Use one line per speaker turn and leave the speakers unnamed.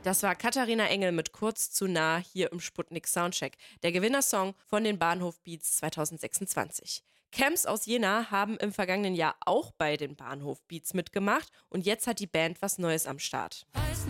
Das war Katharina Engel mit Kurz zu nah hier im Sputnik Soundcheck. Der Gewinnersong von den Bahnhof Beats 2026. Camps aus Jena haben im vergangenen Jahr auch bei den Bahnhof Beats mitgemacht und jetzt hat die Band was Neues am Start.